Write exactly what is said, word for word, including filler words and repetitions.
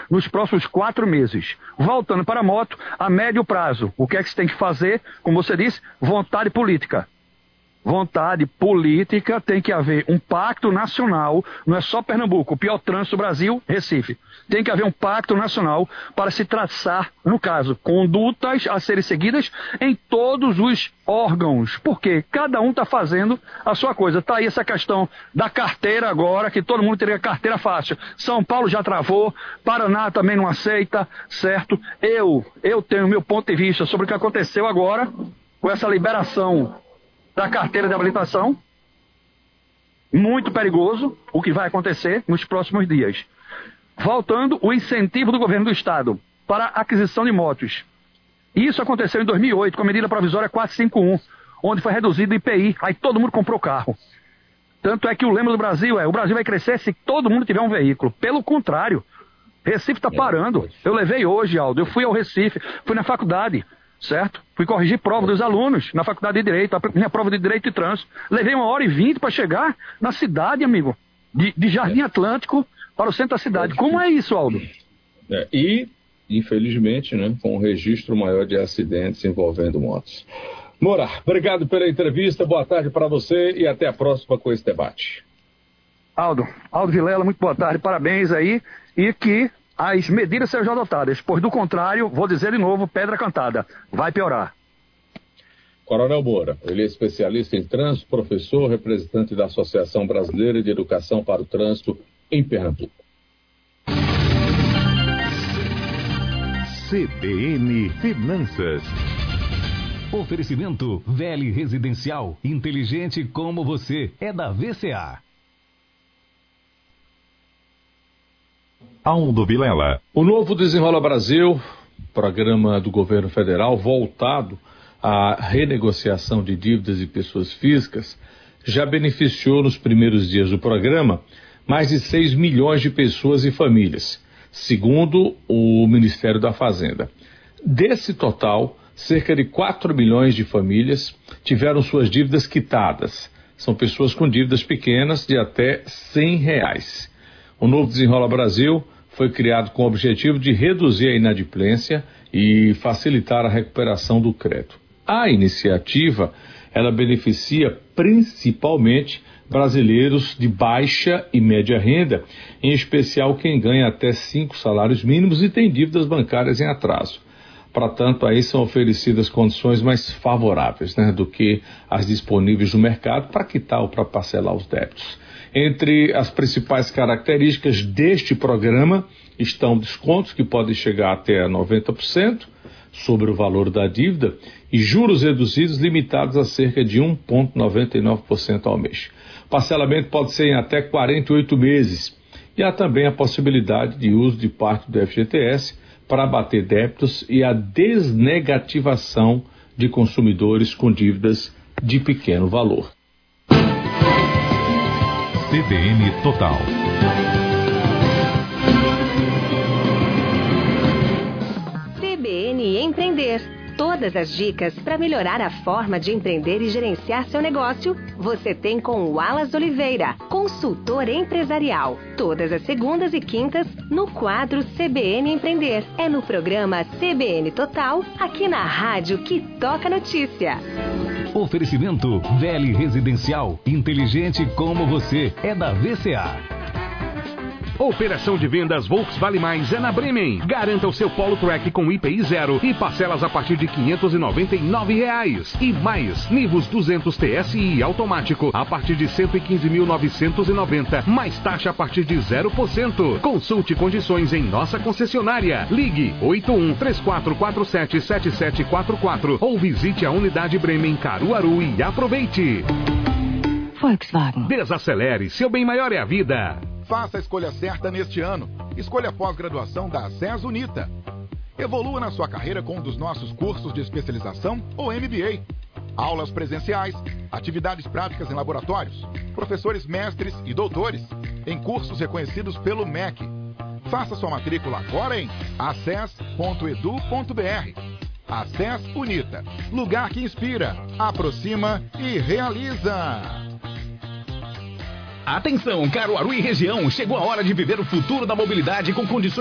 nos próximos quatro meses. Voltando para a moto, a médio prazo, o que é que se tem que fazer? Como você disse, vontade política. Vontade política, tem que haver um pacto nacional, não é só Pernambuco, o pior trânsito do Brasil, Recife. Tem que haver um pacto nacional para se traçar, no caso, condutas a serem seguidas em todos os órgãos, porque cada um está fazendo a sua coisa. Está aí essa questão da carteira agora, que todo mundo teria carteira fácil. São Paulo já travou, Paraná também não aceita, certo? Eu, eu tenho meu ponto de vista sobre o que aconteceu agora, com essa liberação da carteira de habilitação. Muito perigoso o que vai acontecer nos próximos dias. Voltando, o incentivo do governo do estado para a aquisição de motos. Isso aconteceu em dois mil e oito com a medida provisória quatrocentos e cinquenta e um, onde foi reduzido o I P I, aí todo mundo comprou carro. Tanto é que o lema do Brasil é: o Brasil vai crescer se todo mundo tiver um veículo. Pelo contrário, Recife está parando. Eu levei hoje, Aldo, eu fui ao Recife, fui na faculdade, certo? Fui corrigir prova dos alunos na faculdade de Direito, a minha prova de Direito e Trânsito. Levei uma hora e vinte para chegar na cidade, amigo, de, de Jardim Atlântico para o centro da cidade. Como é isso, Aldo? É, e, infelizmente, né, com um registro maior de acidentes envolvendo motos. Moura, obrigado pela entrevista, boa tarde para você e até a próxima com esse debate. Aldo, Aldo Vilela, muito boa tarde, parabéns aí, e que as medidas sejam adotadas, pois do contrário, vou dizer de novo, pedra cantada, vai piorar. Coronel Moura, ele é especialista em trânsito, professor, representante da Associação Brasileira de Educação para o Trânsito em Pernambuco. C B N Finanças. Oferecimento Vele Residencial, inteligente como você, é da V C A. Aldo Vilela. O novo Desenrola Brasil, programa do governo federal voltado à renegociação de dívidas de pessoas físicas, já beneficiou nos primeiros dias do programa mais de seis milhões de pessoas e famílias, segundo o Ministério da Fazenda. Desse total, cerca de quatro milhões de famílias tiveram suas dívidas quitadas. São pessoas com dívidas pequenas de até cem reais. O novo Desenrola Brasil foi criado com o objetivo de reduzir a inadimplência e facilitar a recuperação do crédito. A iniciativa, ela beneficia principalmente brasileiros de baixa e média renda, em especial quem ganha até cinco salários mínimos e tem dívidas bancárias em atraso. Portanto, aí são oferecidas condições mais favoráveis, né, do que as disponíveis no mercado para quitar ou para parcelar os débitos. Entre as principais características deste programa estão descontos que podem chegar até noventa por cento sobre o valor da dívida e juros reduzidos limitados a cerca de um vírgula noventa e nove por cento ao mês. O parcelamento pode ser em até quarenta e oito meses e há também a possibilidade de uso de parte do F G T S para abater débitos e a desnegativação de consumidores com dívidas de pequeno valor. C B N Total. C B N Empreender. Todas as dicas para melhorar a forma de empreender e gerenciar seu negócio, você tem com o Wallace Oliveira, consultor empresarial. Todas as segundas e quintas, no quadro C B N Empreender. É no programa C B N Total, aqui na rádio que toca notícia. Oferecimento Vele Residencial, inteligente como você, é da V C A. Operação de vendas Volks Vale Mais é na Bremen. Garanta o seu Polo Track com I P I zero e parcelas a partir de quinhentos e noventa e nove reais. E mais, Nivus duzentos T S I automático a partir de cento e quinze mil novecentos e noventa, mais taxa a partir de zero por cento. Consulte condições em nossa concessionária. Ligue oito um três quatro quatro sete sete sete quatro quatro ou visite a unidade Bremen Caruaru e aproveite. Volkswagen. Desacelere, seu bem maior é a vida. Faça a escolha certa neste ano. Escolha a pós-graduação da SES Unita. Evolua na sua carreira com um dos nossos cursos de especialização ou M B A. Aulas presenciais, atividades práticas em laboratórios, professores mestres e doutores, em cursos reconhecidos pelo M E C. Faça sua matrícula agora em acess ponto edu ponto br. A SES Unita. Lugar que inspira, aproxima e realiza. Atenção, Caruaru e região, chegou a hora de viver o futuro da mobilidade com condições